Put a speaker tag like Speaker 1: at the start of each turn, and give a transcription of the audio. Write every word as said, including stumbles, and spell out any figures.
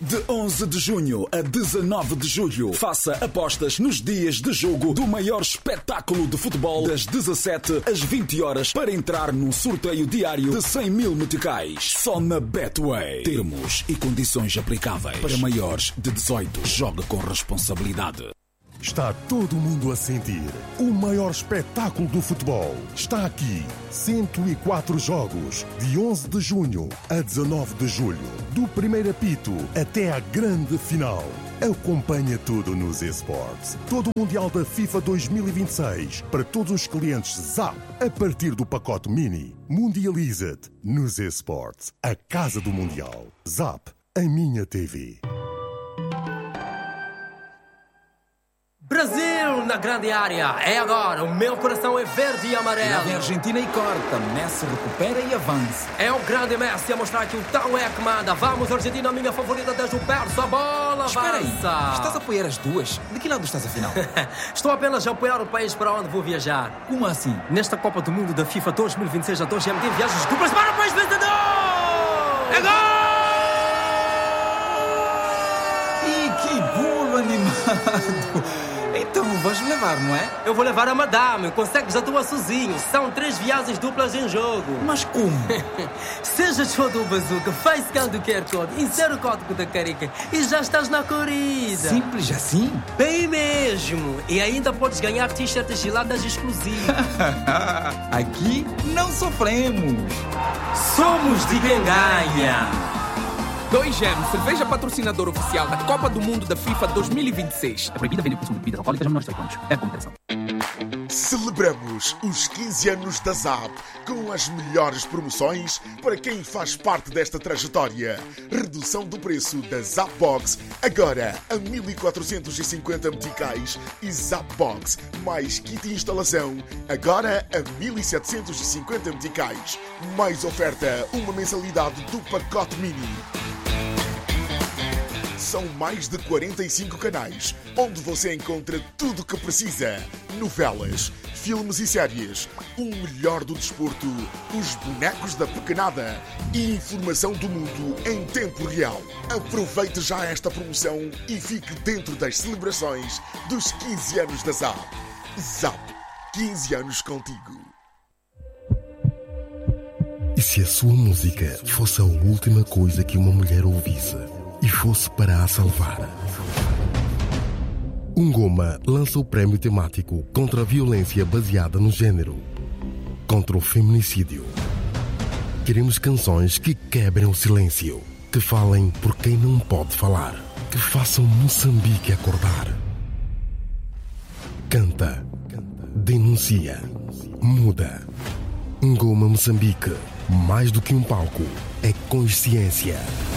Speaker 1: De onze de junho a dezanove de julho, faça apostas nos dias de jogo do maior espetáculo de futebol das dezassete às vinte horas para entrar num sorteio diário de cem mil meticais. Só na Betway. Termos e condições aplicáveis. Para maiores de dezoito, jogue com responsabilidade.
Speaker 2: Está todo mundo a sentir. O maior espetáculo do futebol está aqui. cento e quatro jogos, de onze de junho a dezanove de julho. Do primeiro apito até à grande final. Acompanha tudo nos eSports. Todo o Mundial da FIFA dois mil e vinte e seis para todos os clientes Zap a partir do pacote Mini. Mundializa-te nos eSports. A casa do Mundial. Zap, a minha T V.
Speaker 3: Brasil na grande área. É agora. O meu coração é verde e amarelo.
Speaker 4: Lá vem a Argentina e corta. Messi recupera e avança.
Speaker 3: É o grande Messi a mostrar que o tão é que manda. Vamos, Argentina, a minha favorita desde o berço. A bola
Speaker 4: Espera aí.
Speaker 3: avança.
Speaker 4: Estás a apoiar as duas? De que lado estás afinal?
Speaker 3: Estou apenas a apoiar o país para onde vou viajar.
Speaker 4: Como assim?
Speaker 3: Nesta Copa do Mundo da FIFA dois mil e vinte e seis, a dois G M T viagens duplas para o país vencedor. É gol!
Speaker 4: E que bolo animado! Então vais-me levar, não é?
Speaker 3: Eu vou levar a madame. Consegues a tua sozinho. São três viagens duplas em jogo.
Speaker 4: Mas como?
Speaker 3: Seja show do Bazooka, faz scan do Q R Code, insere o código da Carica e já estás na corrida.
Speaker 4: Simples assim?
Speaker 3: Bem mesmo. E ainda podes ganhar t-shirts geladas exclusivas.
Speaker 4: Aqui não sofremos.
Speaker 3: Somos de quem ganha.
Speaker 5: dois G M, cerveja patrocinador oficial da Copa do Mundo da FIFA dois mil e vinte e seis.
Speaker 6: É proibida vender o consumo de bebidas alcoólicas a menores de dezoito anos. É competição.
Speaker 7: Celebramos os quinze anos da Zap com as melhores promoções para quem faz parte desta trajetória. Redução do preço da Zap Box agora a mil quatrocentos e cinquenta meticais e Zap Box mais kit de instalação agora a mil setecentos e cinquenta meticais. Mais oferta, uma mensalidade do pacote Mini. São mais de quarenta e cinco canais, onde você encontra tudo o que precisa. Novelas, filmes e séries, o melhor do desporto, os bonecos da pequenada e informação do mundo em tempo real. Aproveite já esta promoção e fique dentro das celebrações dos quinze anos da Zap. Zap, quinze anos contigo.
Speaker 2: E se a sua música fosse a última coisa que uma mulher ouvisse e fosse para a salvar? Ungoma lança o prémio temático contra a violência baseada no género, contra o feminicídio. Queremos canções que quebrem o silêncio, que falem por quem não pode falar, que façam Moçambique acordar. Canta, denuncia, muda. Ungoma Moçambique, mais do que um palco, é consciência.